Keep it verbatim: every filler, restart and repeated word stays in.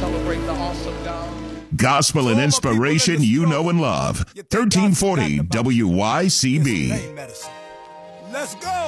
celebrate the awesome God. Gospel and inspiration you know and love. thirteen forty W Y C B. Let's go.